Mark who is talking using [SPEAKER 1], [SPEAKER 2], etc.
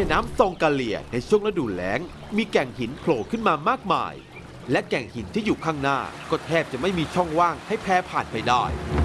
[SPEAKER 1] ม่น้ำซองกาเลียในช่วงฤดูแล้งมีแก่งหินโผล่ขึ้นมามากมายและแก่งหินที่อยู่ข้างหน้าก็แทบจะไม่มีช่องว่างให้แพผ่านไปได้